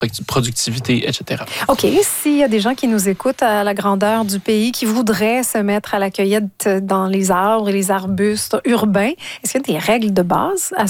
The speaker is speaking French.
productivité, etc. OK. S'il y a des gens qui nous écoutent à la grandeur du pays, qui voudraient se mettre à la cueillette dans les arbres et les arbustes urbains, est-ce qu'il y a des règles de base à